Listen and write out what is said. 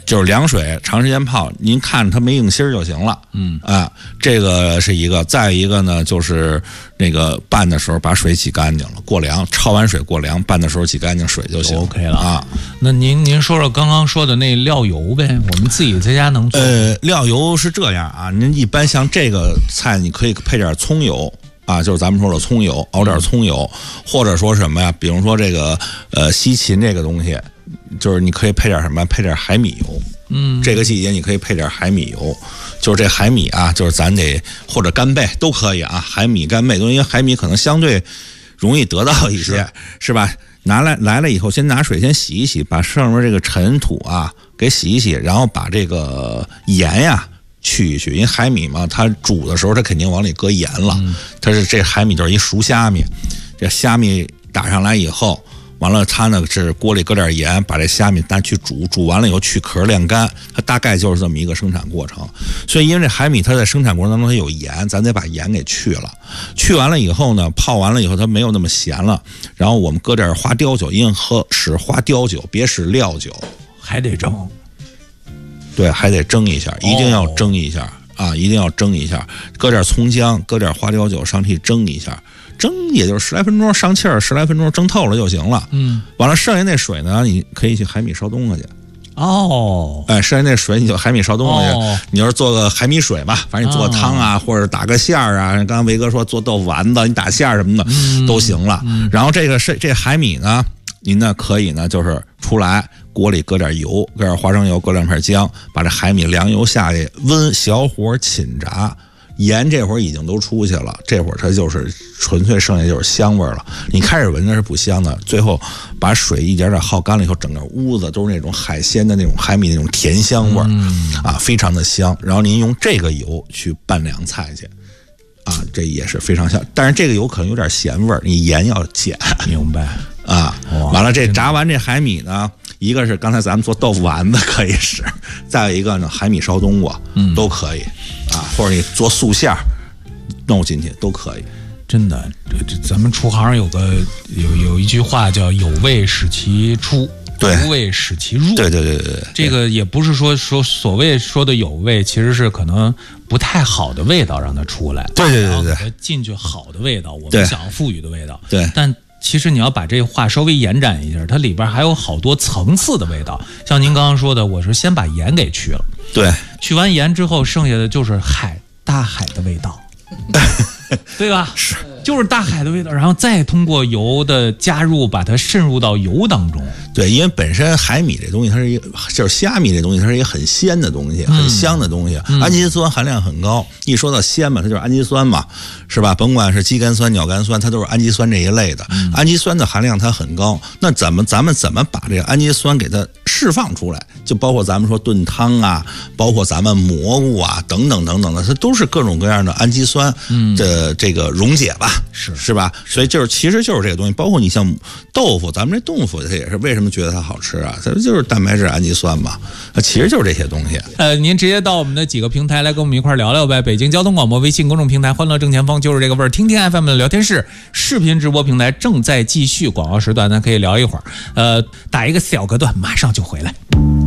就是凉水长时间泡，您看着它没硬芯就行了。这个是一个。再一个呢，就是那个拌的时候把水洗干净了，过凉，焯完水过凉，拌的时候洗干净水就行 ，OK 了啊。 那您说说刚刚说的那料油呗，我们自己在家能做。 料油是这样啊，您一般像这个菜，你可以配点葱油。就是咱们说的葱油，熬点葱油，或者说什么呀？比如说这个西芹这个东西，就是你可以配点什么？配点海米油。这个季节你可以配点海米油，就是这海米啊，就是咱得或者干贝都可以啊，海米干贝，因为海米可能相对容易得到一些，是吧？来了以后，先拿水先洗一洗，把上面这个尘土啊给洗一洗，然后把这个盐呀。去一去，因为海米嘛，它煮的时候它肯定往里搁盐了。它是这海米就是一熟虾米，这虾米打上来以后，完了它呢是锅里搁点盐，把这虾米拿去煮，煮完了以后去壳晾干，它大概就是这么一个生产过程。所以因为这海米它在生产过程当中它有盐，咱得把盐给去了。去完了以后呢，泡完了以后它没有那么咸了，然后我们搁点花雕酒，因为使花雕酒，别使料酒， 还得蒸。 对，还得蒸一下，一定要蒸一下啊！一定要蒸一下，搁点葱姜，搁点花雕酒上去蒸一下，蒸也就是10来分钟，上气儿10来分钟，蒸透了就行了。完了剩下那水呢，你可以去海米烧冬瓜去。剩下那水你就海米烧冬瓜去。你要是做个海米水吧，反正你做个汤啊，或者打个馅儿啊。刚刚维哥说做豆腐丸子，你打馅儿什么的都行了。然后这海米呢，您呢可以呢就是出来。锅里搁点油，搁点花生油，搁2片姜，把这海米凉油下去，温小火浸炸。盐这会儿已经都出去了，这会儿它就是纯粹剩下就是香味了。你开始闻着是不香的，最后把水一点点耗干了以后，整个屋子都是那种海鲜的那种海米那种甜香味非常的香。然后您用这个油去拌凉菜去。这也是非常香，但是这个油可能有点咸味儿，你盐要减。 明白完了这炸完这海米呢，一个是刚才咱们做豆腐丸子可以使，再有一个呢海米烧冬瓜都可以或者你做素馅儿弄进去都可以。 真的，咱们厨行有一句话叫有味使其出，无味使其入。对，这个也不是说所谓说的有味，其实是可能不太好的味道让它出来。对，进去好的味道，我们想要赋予的味道。对，但其实你要把这话稍微延展一下，它里边还有好多层次的味道。像您刚刚说的，我是先把盐给去了，对，去完盐之后，剩下的就是大海的味道，对吧？是。就是大海的味道，然后再通过油的加入，把它渗入到油当中。对，因为本身海米这东西，它是就是虾米这东西，它是一个很鲜的东西，很香的东西，氨基酸含量很高。一说到鲜嘛，它就是氨基酸嘛，是吧？甭管是肌酐酸、鸟苷酸，它都是氨基酸这一类的。氨基酸的含量它很高，那咱们怎么把这个氨基酸给它释放出来？就包括咱们说炖汤啊，包括咱们蘑菇啊，等等等等的，它都是各种各样的氨基酸的这个溶解吧。是吧？所以其实就是这个东西，包括你像豆腐，咱们这豆腐它也是为什么觉得它好吃啊？它就是蛋白质、氨基酸嘛，其实就是这些东西。您直接到我们的几个平台来跟我们一块聊聊呗。北京交通广播微信公众平台欢乐正前方就是这个味儿，听听 FM 的聊天室视频直播平台正在继续，广告时段咱可以聊一会儿，打一个小隔断，马上就回来。